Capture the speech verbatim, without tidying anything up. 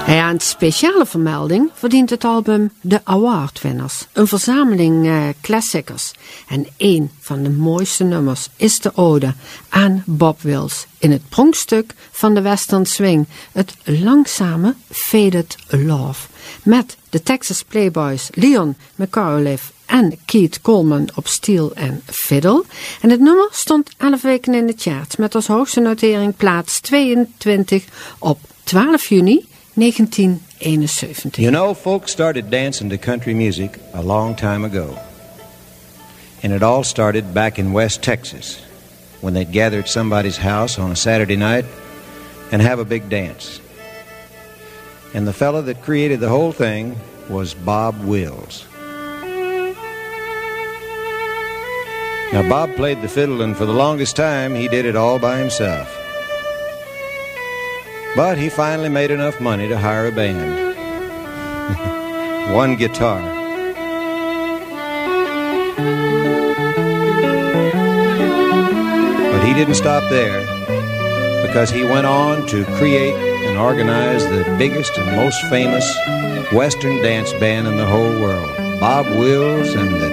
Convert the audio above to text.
Ja, een speciale vermelding verdient het album The Award Winners. Een verzameling uh, classics. En één van de mooiste nummers is de ode aan Bob Wills in het pronkstuk van de Western Swing, het langzame Faded Love. Met de Texas Playboys Leon McAuliffe en Keith Coleman op steel en fiddle. En het nummer stond elf weken in de charts met als hoogste notering plaats tweeëntwintig op twaalf juni negentien eenenzeventig. You know, folks started dancing to country music a long time ago. And it all started back in West Texas, when they'd gather at somebody's house on a Saturday night and have a big dance. And the fella that created the whole thing was Bob Wills. Now, Bob played the fiddle, and for the longest time, he did it all by himself. But he finally made enough money to hire a band. One guitar. But he didn't stop there, because he went on to create and organize the biggest and most famous Western dance band in the whole world, Bob Wills and the